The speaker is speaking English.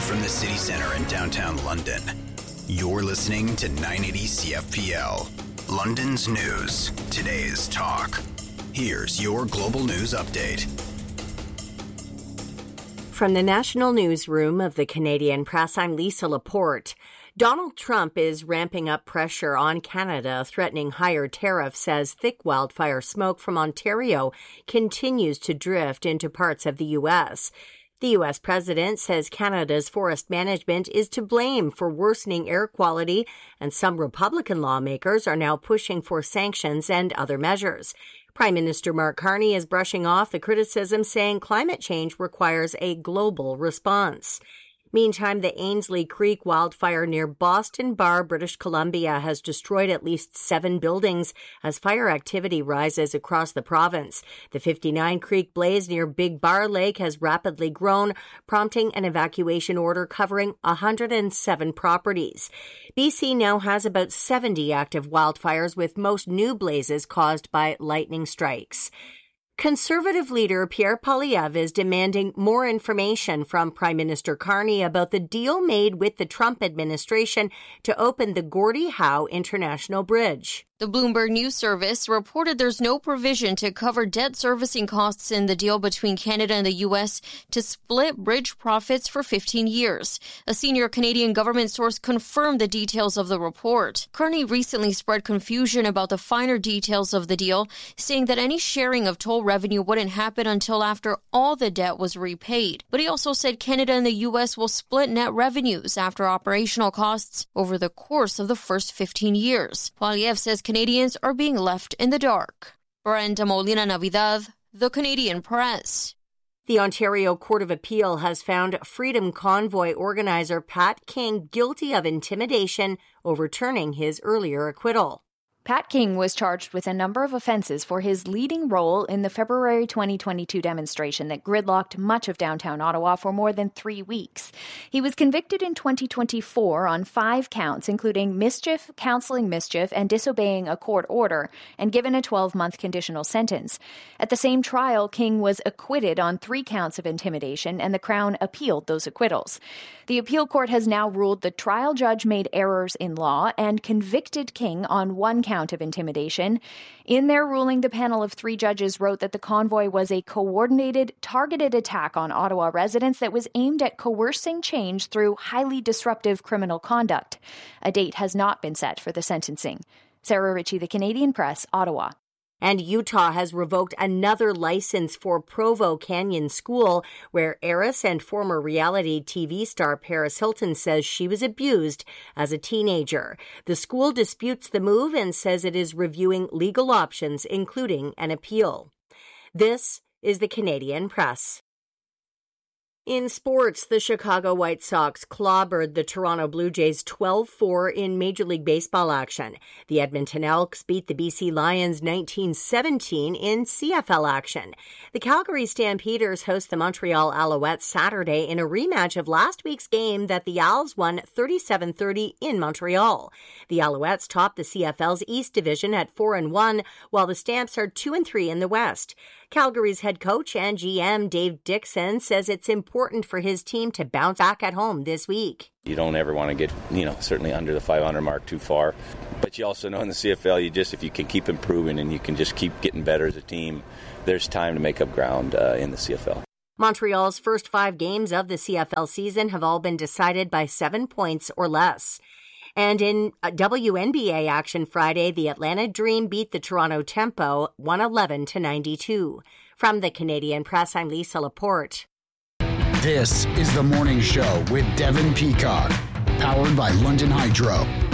from the city center in downtown London. You're listening to 980 CFPL, London's news, today's talk. Here's your global news update. From the National Newsroom of the Canadian Press, I'm Lisa Laporte. Donald Trump is ramping up pressure on Canada, threatening higher tariffs as thick wildfire smoke from Ontario continues to drift into parts of the U.S. The U.S. president says Canada's forest management is to blame for worsening air quality, and some Republican lawmakers are now pushing for sanctions and other measures. Prime Minister Mark Carney is brushing off the criticism, saying climate change requires a global response. Meantime, the Ainslie Creek wildfire near Boston Bar, British Columbia, has destroyed at least 7 buildings as fire activity rises across the province. The 59 Creek blaze near Big Bar Lake has rapidly grown, prompting an evacuation order covering 107 properties. BC now has about 70 active wildfires, with most new blazes caused by lightning strikes. Conservative leader Pierre Poilievre is demanding more information from Prime Minister Carney about the deal made with the Trump administration to open the Gordie Howe International Bridge. The Bloomberg News Service reported there's no provision to cover debt servicing costs in the deal between Canada and the U.S. to split bridge profits for 15 years. A senior Canadian government source confirmed the details of the report. Carney recently spread confusion about the finer details of the deal, saying that any sharing of toll revenue wouldn't happen until after all the debt was repaid. But he also said Canada and the U.S. will split net revenues after operational costs over the course of the first 15 years. Poilievre says Canadians are being left in the dark. Brenda Molina Navidad, The Canadian Press. The Ontario Court of Appeal has found Freedom Convoy organizer Pat King guilty of intimidation, overturning his earlier acquittal. Pat King was charged with a number of offenses for his leading role in the February 2022 demonstration that gridlocked much of downtown Ottawa for more than 3 weeks. He was convicted in 2024 on 5 counts, including mischief, counseling mischief, and disobeying a court order, and given a 12-month conditional sentence. At the same trial, King was acquitted on 3 counts of intimidation, and the Crown appealed those acquittals. The appeal court has now ruled the trial judge made errors in law and convicted King on 1 count of intimidation. In their ruling, the panel of 3 judges wrote that the convoy was a coordinated, targeted attack on Ottawa residents that was aimed at coercing change through highly disruptive criminal conduct. A date has not been set for the sentencing. Sarah Ritchie, The Canadian Press, Ottawa. And Utah has revoked another license for Provo Canyon School, where heiress and former reality TV star Paris Hilton says she was abused as a teenager. The school disputes the move and says it is reviewing legal options, including an appeal. This is the Canadian Press. In sports, the Chicago White Sox clobbered the Toronto Blue Jays 12-4 in Major League Baseball action. The Edmonton Elks beat the BC Lions 19-17 in CFL action. The Calgary Stampeders host the Montreal Alouettes Saturday in a rematch of last week's game that the Owls won 37-30 in Montreal. The Alouettes topped the CFL's East Division at 4-1, while the Stamps are 2-3 in the West. Calgary's head coach and GM Dave Dixon says it's important for his team to bounce back at home this week. You don't ever want to get, certainly under the 500 mark too far. But you also know in the CFL, if you can keep improving and you can just keep getting better as a team, there's time to make up ground in the CFL. Montreal's first 5 games of the CFL season have all been decided by 7 points or less. And in WNBA action Friday, the Atlanta Dream beat the Toronto Tempo 111-92. From the Canadian Press, I'm Lisa Laporte. This is The Morning Show with Devin Peacock, powered by London Hydro.